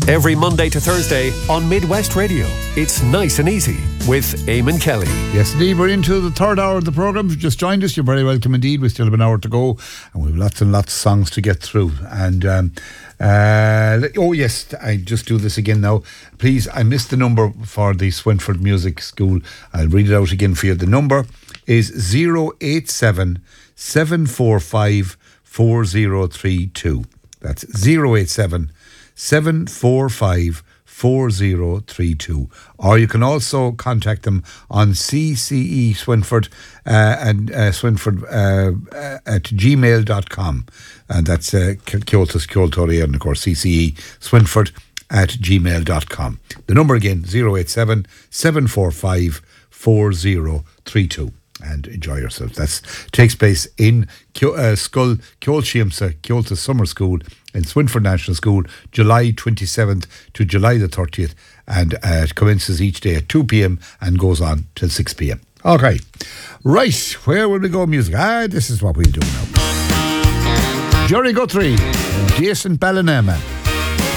Every Monday to Thursday on Midwest Radio. It's Nice and Easy with Eamon Kelly. Yes, indeed. We're into the third hour of the programme. If you've just joined us, you're very welcome indeed. We still have an hour to go and we have lots and lots of songs to get through. And, oh yes, I just do this again now. Please, I missed the number for the Swinford Music School. I'll read it out again for you. The number is 087 745 4032. That's 087 745 4032. Or you can also contact them on CCE Swinford and Swinford at gmail.com. And that's Kyotos Kyotori, and of course CCE Swinford at gmail.com. The number again, 087 745 4032. And enjoy yourself. That takes place in Scull Kyoto Kyoto Summer School in Swinford National School, July 27th to July the 30th, and it commences each day at 2 p.m. and goes on till 6 p.m. Okay, right, where will we go music? This is what we'll do now. Jerry Guthrie, Jason Ballinama.